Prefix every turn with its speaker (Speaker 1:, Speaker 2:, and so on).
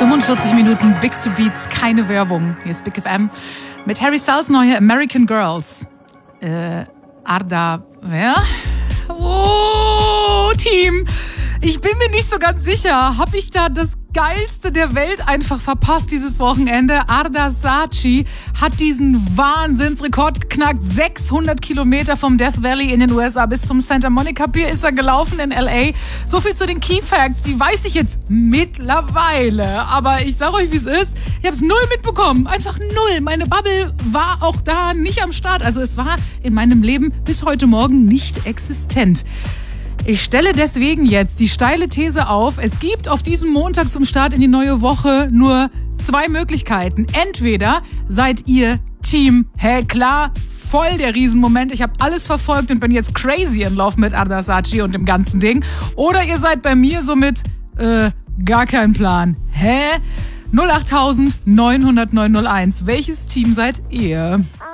Speaker 1: 45 Minuten Bigste Beats, keine Werbung. Hier ist Big FM mit Harry Styles neue American Girls. Arda, wer? Oh, Team. Ich bin mir nicht so ganz sicher. Habe ich da das Geilste der Welt einfach verpasst dieses Wochenende? Arda Saatchi hat diesen Wahnsinnsrekord geknackt. 600 Kilometer vom Death Valley in den USA bis zum Santa Monica Pier ist er gelaufen in L.A. So viel zu den Key Facts, die weiß ich jetzt mittlerweile. Aber ich sag euch, wie es ist. Ich habe es null mitbekommen. Einfach null. Meine Bubble war auch da nicht am Start. Also es war in meinem Leben bis heute Morgen nicht existent. Ich stelle deswegen jetzt die steile These auf, es gibt auf diesem Montag zum Start in die neue Woche nur zwei Möglichkeiten. Entweder seid ihr Team, klar, voll der Riesenmoment, ich habe alles verfolgt und bin jetzt crazy in Lauf mit Arda Saatchi und dem ganzen Ding. Oder ihr seid bei mir so mit, gar kein Plan. 08000 900 901. Welches Team seid ihr?